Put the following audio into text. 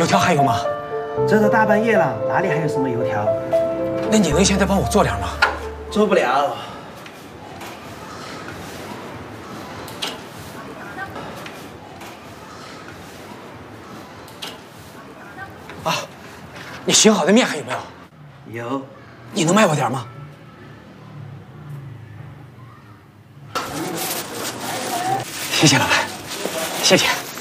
油条还有吗？ 这都大半夜了，哪里还有什么油条？ 那你能现在帮我做点吗？ 做不了。 啊，你醒好的面还有没有？ 有。 你能卖我点吗？谢谢老板，谢谢。